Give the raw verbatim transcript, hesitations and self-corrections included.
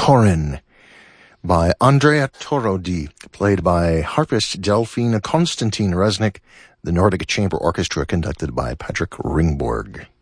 Corin by Andrea Torodi, played by harpist Delphine Konstantin Resnick, the Nordic Chamber Orchestra conducted by Patrick Ringborg.